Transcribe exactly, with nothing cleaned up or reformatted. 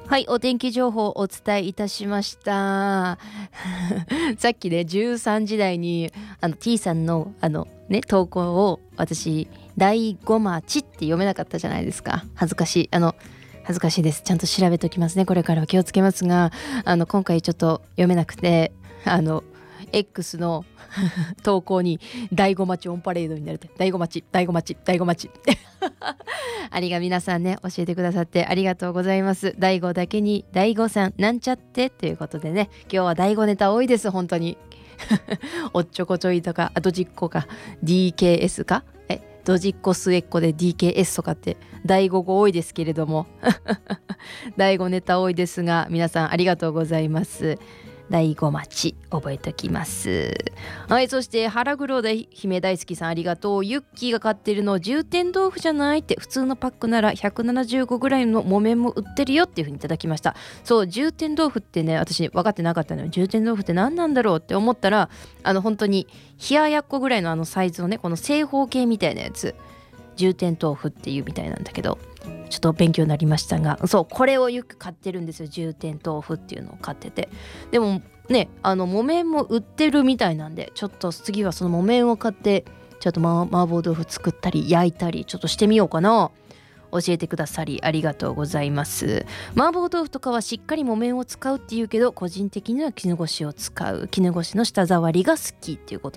はい、お天気情報をお伝えいたしましたさっきねじゅうさんじ台にあの T さんのあのね投稿を私大子町って読めなかったじゃないですか。恥ずかしいあの恥ずかしいです。ちゃんと調べておきますね。これからは気をつけますが、あの今回ちょっと読めなくて、あの X の投稿に大子町オンパレードになるって、大子町大子町大子町ありが皆さんね教えてくださってありがとうございます。大子だけに大子さんなんちゃってということでね、今日は大子ネタ多いです本当におっちょこちょいとか、あとじっこか ディーケーエス かえドジっ子末っ子で ディーケーエス とかって大語語多いですけれども大語ネタ多いですが、皆さんありがとうございます。大子町覚えておきます。はい、そして腹黒で姫大好きさんありがとう。ユッキーが買ってるの重点豆腐じゃないって、普通のパックならひゃくななじゅうごぐらいの木綿も売ってるよっていう風にいただきました。そう、重点豆腐ってね私分かってなかったのよ。重点豆腐って何なんだろうって思ったら、あの本当に冷ややっこぐらいのあのサイズをね、この正方形みたいなやつ重点豆腐っていうみたいなんだけど、ちょっと勉強になりましたが、そうこれをよく買ってるんですよ。重点豆腐っていうのを買ってて、でもねあの木綿も売ってるみたいなんで、ちょっと次はその木綿を買ってちょっと、ま、麻婆豆腐作ったり焼いたりちょっとしてみようかな。教えてくださりありがとうございます。麻婆豆腐とかはしっかり木綿を使うっていうけど、個人的には絹ごしを使う、絹ごしの舌触りが好きっていうこと